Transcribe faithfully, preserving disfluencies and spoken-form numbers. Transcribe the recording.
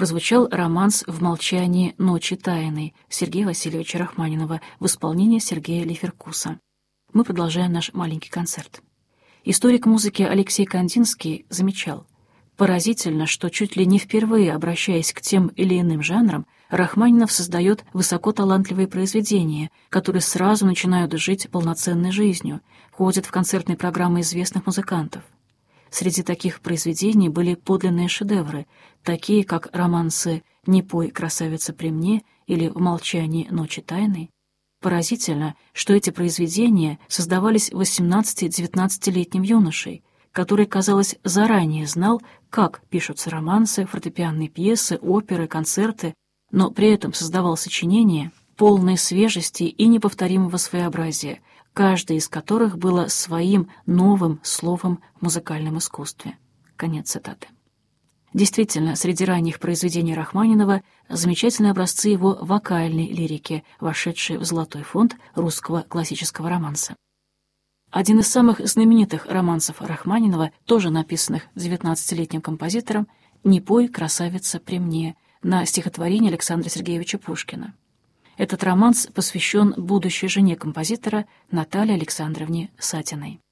прозвучал романс «В молчании ночи тайной» Сергея Васильевича Рахманинова в исполнении Сергея Лиферкуса. Мы продолжаем наш маленький концерт. Историк музыки Алексей Кандинский замечал: поразительно, что чуть ли не впервые, обращаясь к тем или иным жанрам, Рахманинов создает высокоталантливые произведения, которые сразу начинают жить полноценной жизнью, входят в концертные программы известных музыкантов. Среди таких произведений были подлинные шедевры, такие как романсы «Не пой, красавица, при мне» или «В молчании ночи тайной». Поразительно, что эти произведения создавались восемнадцати-девятнадцатилетним юношей, который, казалось, заранее знал, как пишутся романсы, фортепианные пьесы, оперы, концерты, но при этом создавал сочинения, полные свежести и неповторимого своеобразия, каждое из которых было своим новым словом в музыкальном искусстве. Конец цитаты. Действительно, среди ранних произведений Рахманинова замечательные образцы его вокальной лирики, вошедшие в золотой фонд русского классического романса. Один из самых знаменитых романсов Рахманинова, тоже написанных девятнадцатилетним композитором, «Не пой, красавица, при мне», на стихотворение Александра Сергеевича Пушкина. Этот романс посвящен будущей жене композитора Наталье Александровне Сатиной.